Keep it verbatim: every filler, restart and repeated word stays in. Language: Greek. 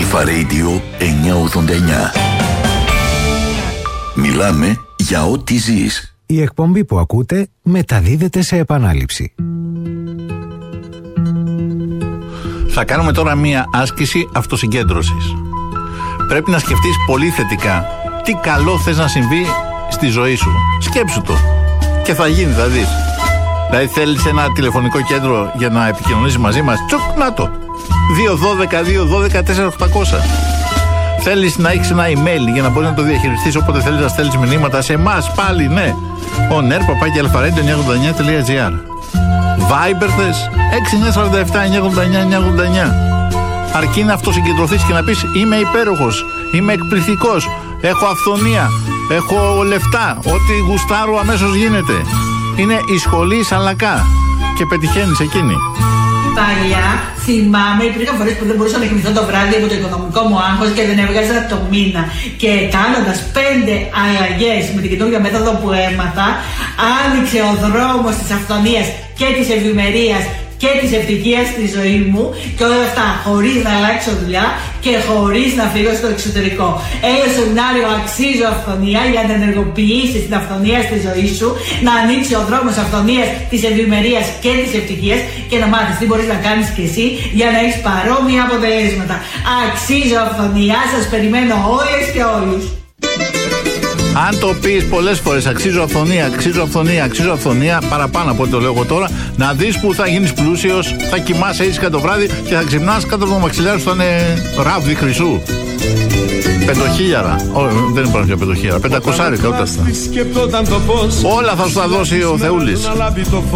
Αλφα Radio εννιακόσια ογδόντα εννιά. Μιλάμε για ό,τι ζεις. Η εκπομπή που ακούτε μεταδίδεται σε επανάληψη. Θα κάνουμε τώρα μία άσκηση αυτοσυγκέντρωσης. Πρέπει να σκεφτείς πολύ θετικά τι καλό θες να συμβεί στη ζωή σου. Σκέψου το. Και θα γίνει, θα δεις. Δηλαδή θέλεις ένα τηλεφωνικό κέντρο για να επικοινωνήσεις μαζί μας. Τσουκ, να το. δύο δώδεκα δύο δώδεκα τέσσερα οκτακόσια. Θέλεις να έχεις ένα email για να μπορείς να το διαχειριστείς όποτε θέλεις να στέλνεις μηνύματα σε εμάς πάλι, ναι. ο νερ παπάκι αλφαρέντιο εννιακόσια ογδόντα εννιά τελεία τζι άρ. Viber θες έξι εννιά τέσσερα επτά εννιακόσια ογδόντα εννιά εννιακόσια ογδόντα εννιά. Αρκεί να αυτοσυγκεντρωθείς και να πεις είμαι υπέροχος, είμαι εκπληκτικός, έχω αυθονία, έχω λεφτά, ό,τι γουστάρω αμέσως γίνεται. Είναι η σχολή σαλακά και πετυχαίνεις εκείνη. Παλιά θυμάμαι, υπήρχαν φορές που δεν μπορούσα να κοιμηθώ το βράδυ από το οικονομικό μου άγχος και δεν έβγαζα το μήνα. Και κάνοντας πέντε αλλαγές με την καινούργια μέθοδο που έμαθα, άνοιξε ο δρόμος της αυθονίας και της ευημερίας και της ευτυχίας στη ζωή μου, και όλα αυτά χωρίς να αλλάξω δουλειά και χωρίς να φύγω στο εξωτερικό. Ένα σεμινάριο αξίζω αυθονία για να ενεργοποιήσεις την αυθονία στη ζωή σου, να ανοίξει ο δρόμος αυθονίας, της ευημερίας και της ευτυχίας και να μάθεις τι μπορείς να κάνεις και εσύ για να έχεις παρόμοια αποτελέσματα. Αξίζω αυθονία, σας περιμένω όλες και όλους. Αν το πεις πολλές φορές, αξίζω αυθονία, αξίζω αυθονία, αξίζω αυθονία, παραπάνω από ό,τι το λέω εγώ τώρα, να δεις που θα γίνεις πλούσιος, θα κοιμάσαι ήσυχα το βράδυ και θα ξυπνάς κάτω από το μαξιλάρι σου θα είναι ράβδι χρυσού. Πεντοχίλιαρα. Όχι, δεν υπάρχει πια πεντοχίλιαρα. Πεντακοσάρικα ούτε αυτά. Όλα θα σου τα δώσει ο Θεούλης.